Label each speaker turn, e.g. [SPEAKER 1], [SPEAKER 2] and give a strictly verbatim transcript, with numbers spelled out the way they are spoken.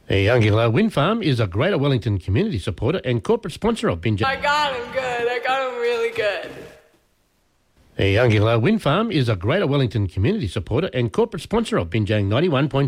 [SPEAKER 1] The Youngilla Wind Farm is a Greater Wellington community supporter and corporate sponsor of Binjang.
[SPEAKER 2] I got him good. I got him really good.
[SPEAKER 1] The Youngilla Wind Farm is a Greater Wellington community supporter and corporate sponsor of Binjang ninety-one point two.